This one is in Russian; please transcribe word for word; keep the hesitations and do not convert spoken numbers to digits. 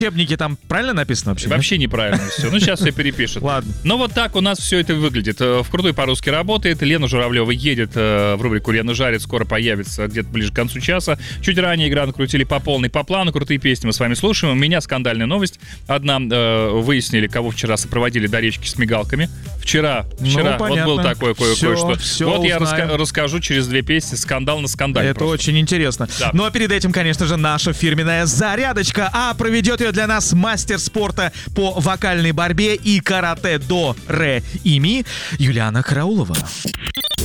учебнике там правильно написано вообще? Вообще неправильно все. Ну, сейчас все перепишут. Ладно. Но вот так у нас все это выглядит. Вкрутую по-русски работает. Лена Журавлева едет в рубрику «Лена жарит». Скоро появится где-то ближе к концу часа. Чуть ранее игра накрутили по полной, по плану. Крутые песни мы с вами слушаем. У меня скандальная новость. Одна, выяснили, кого вчера сопроводили до речки с мигалками. Вчера, вчера, ну, вот был такое кое-что. Все вот узнаем. я раска- расскажу через две песни. Скандал на скандале. Это просто. очень интересно. Да. Ну а перед этим, конечно же, наша фирменная зарядочка. А проведет ее для нас мастер спорта по вокальной борьбе и карате до ре и ми Юлиана Караулова.